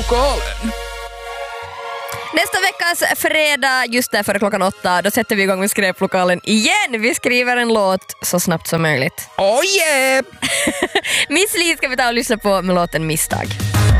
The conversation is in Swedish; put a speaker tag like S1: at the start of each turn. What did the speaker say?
S1: skreplokalen.
S2: Nästa veckas fredag, just där före 8, då sätter vi igång med skreplokalen igen. Vi skriver en låt så snabbt som möjligt.
S1: Oh yeah!
S2: Miss Li ska vi ta och lyssna på med låten Misstag.